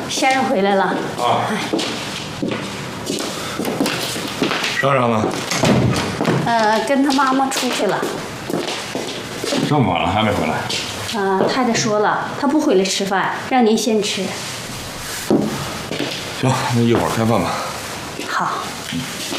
先生回来了。 啊。商商呢？ 跟他妈妈出去了。 这么晚了还没回来？ 太太说了，她不回来吃饭，让您先吃。 行，那一会儿开饭吧。 好。